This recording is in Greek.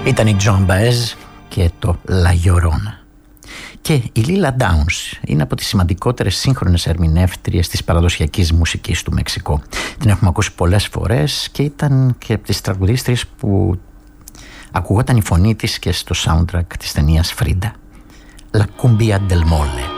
Ήταν η Joan Baez και το La Llorona. Και η Lila Downs είναι από τις σημαντικότερες σύγχρονες ερμηνεύτριες της παραδοσιακής μουσικής του Μεξικό. Την έχουμε ακούσει πολλές φορές και ήταν και από τις τραγουδίστριες που ακουγόταν η φωνή της και στο soundtrack της ταινίας Frida. La Cumbia del Mole.